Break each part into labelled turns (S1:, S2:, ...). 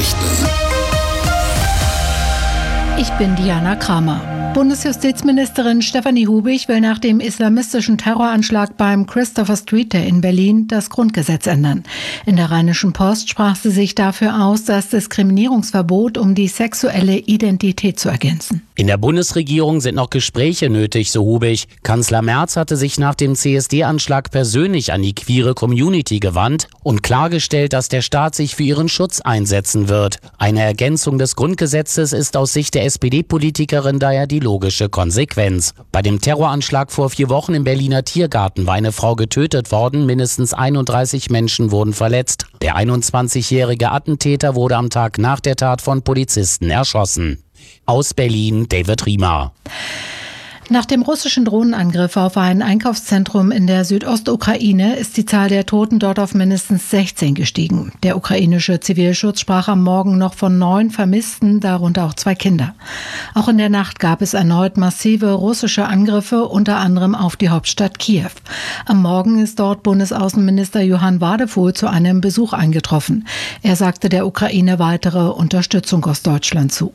S1: Nachrichten.
S2: Ich bin Diana Kramer. Bundesjustizministerin Stefanie Hubig will nach dem islamistischen Terroranschlag beim Christopher Street Day in Berlin das Grundgesetz ändern. In der Rheinischen Post sprach sie sich dafür aus, das Diskriminierungsverbot um die sexuelle Identität zu ergänzen.
S3: In der Bundesregierung sind noch Gespräche nötig, so Hubig. Kanzler Merz hatte sich nach dem CSD-Anschlag persönlich an die queere Community gewandt und klargestellt, dass der Staat sich für ihren Schutz einsetzen wird. Eine Ergänzung des Grundgesetzes ist aus Sicht der SPD-Politikerin daher die logische Konsequenz. Bei dem Terroranschlag vor 4 Wochen im Berliner Tiergarten war eine Frau getötet worden, mindestens 31 Menschen wurden verletzt. Der 21-jährige Attentäter wurde am Tag nach der Tat von Polizisten erschossen. Aus Berlin, David Riemer.
S2: Nach dem russischen Drohnenangriff auf ein Einkaufszentrum in der Südostukraine ist die Zahl der Toten dort auf mindestens 16 gestiegen. Der ukrainische Zivilschutz sprach am Morgen noch von 9 Vermissten, darunter auch 2 Kinder. Auch in der Nacht gab es erneut massive russische Angriffe, unter anderem auf die Hauptstadt Kiew. Am Morgen ist dort Bundesaußenminister Johann Wadefuhl zu einem Besuch eingetroffen. Er sagte der Ukraine weitere Unterstützung aus Deutschland zu.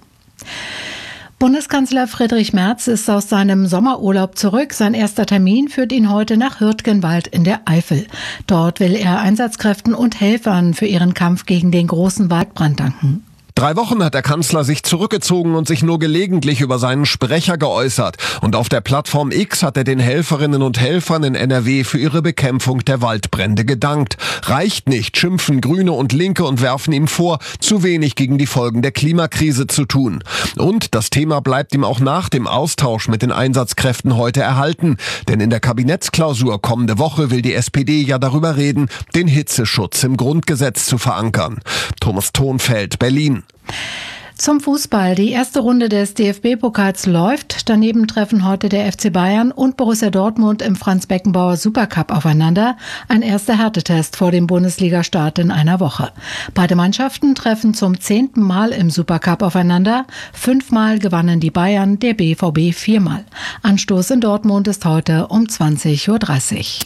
S2: Bundeskanzler Friedrich Merz ist aus seinem Sommerurlaub zurück. Sein erster Termin führt ihn heute nach Hürtgenwald in der Eifel. Dort will er Einsatzkräften und Helfern für ihren Kampf gegen den großen Waldbrand danken.
S4: 3 Wochen hat der Kanzler sich zurückgezogen und sich nur gelegentlich über seinen Sprecher geäußert. Und auf der Plattform X hat er den Helferinnen und Helfern in NRW für ihre Bekämpfung der Waldbrände gedankt. Reicht nicht, schimpfen Grüne und Linke und werfen ihm vor, zu wenig gegen die Folgen der Klimakrise zu tun. Und das Thema bleibt ihm auch nach dem Austausch mit den Einsatzkräften heute erhalten. Denn in der Kabinettsklausur kommende Woche will die SPD ja darüber reden, den Hitzeschutz im Grundgesetz zu verankern. Thomas Thonfeld, Berlin.
S2: Zum Fußball. Die erste Runde des DFB-Pokals läuft. Daneben treffen heute der FC Bayern und Borussia Dortmund im Franz-Beckenbauer Supercup aufeinander. Ein erster Härtetest vor dem Bundesliga-Start in einer Woche. Beide Mannschaften treffen zum 10. Mal im Supercup aufeinander. 5-mal gewannen die Bayern, der BVB 4-mal. Anstoß in Dortmund ist heute um 20:30 Uhr.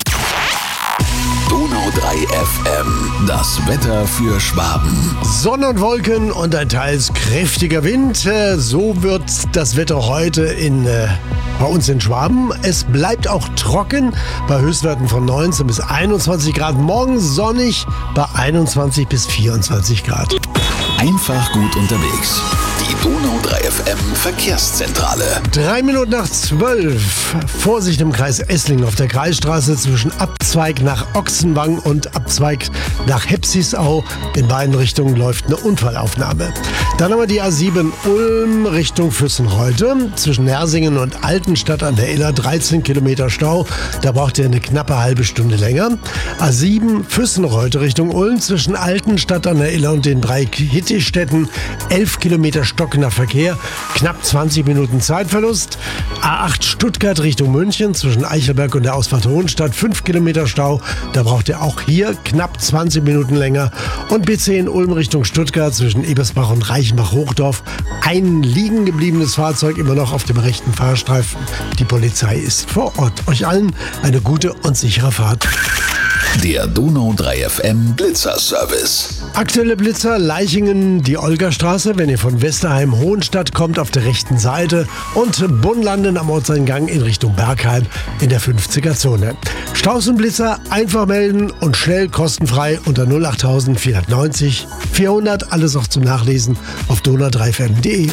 S1: Donau 3 FM, das Wetter für Schwaben.
S5: Sonne und Wolken und ein teils kräftiger Wind. So wird das Wetter heute bei uns in Schwaben. Es bleibt auch trocken bei Höchstwerten von 19 bis 21 Grad. Morgen sonnig bei 21 bis 24 Grad.
S1: Einfach gut unterwegs. Die Donau 3 FM Verkehrszentrale.
S5: 3 Minuten nach 12. Vorsicht im Kreis Esslingen auf der Kreisstraße zwischen Abzweig nach Ochsenwang und Abzweig nach Hepsisau. In beiden Richtungen läuft eine Unfallaufnahme. Dann haben wir die A7 Ulm Richtung Füssenreuth. Zwischen Nersingen und Altenstadt an der Iller 13 Kilometer Stau. Da braucht ihr eine knappe halbe Stunde länger. A7 Füssenreuth Richtung Ulm zwischen Altenstadt an der Iller und den 3 Hittistädten 11 Kilometer stockender Verkehr, knapp 20 Minuten Zeitverlust. A8 Stuttgart Richtung München zwischen Eichelberg und der Ausfahrt Hohenstadt 5 Kilometer Stau. Da braucht ihr auch hier knapp 20 Minuten länger. Und B10 Ulm Richtung Stuttgart zwischen Ebersbach und Reichenbach-Hochdorf. Ein liegen gebliebenes Fahrzeug immer noch auf dem rechten Fahrstreifen. Die Polizei ist vor Ort. Euch allen eine gute und sichere Fahrt.
S1: Der Donau 3 FM Blitzer-Service.
S5: Aktuelle Blitzer, Leichingen, die Olgastraße, wenn ihr von Westerheim Hohenstadt kommt, auf der rechten Seite und Bunnlanden am Ortseingang in Richtung Bergheim in der 50er-Zone. Staus und Blitzer einfach melden und schnell kostenfrei unter 08000 490 400. Alles auch zum Nachlesen auf donau3fm.de.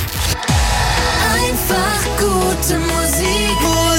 S6: Einfach gute Musik.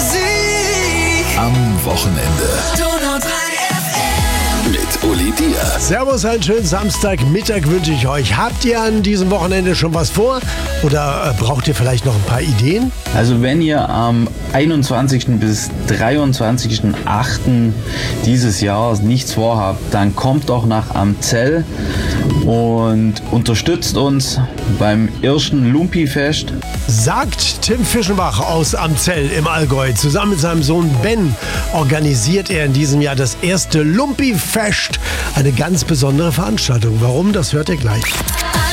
S1: Am Wochenende.
S6: Donau 3 FM.
S1: Mit Uli Dier.
S5: Servus, einen schönen Samstagmittag wünsche ich euch. Habt ihr an diesem Wochenende schon was vor? Oder braucht ihr vielleicht noch ein paar Ideen?
S7: Also wenn ihr am 21. bis 23.08. dieses Jahres nichts vorhabt, dann kommt doch nach Amzell und unterstützt uns beim ersten Lumpi-Fest.
S5: Sagt Tim Fischenbach aus Amzell im Allgäu. Zusammen mit seinem Sohn Ben organisiert er in diesem Jahr das erste Lumpi-Fest. Eine ganz besondere Veranstaltung. Warum, das hört ihr gleich.